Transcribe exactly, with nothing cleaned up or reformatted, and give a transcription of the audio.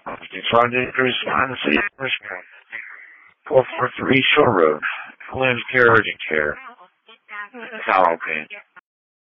fifty-five acres, Line City, Richmond. four four three Shore Road. Williams Care Urgent Care. Call, okay.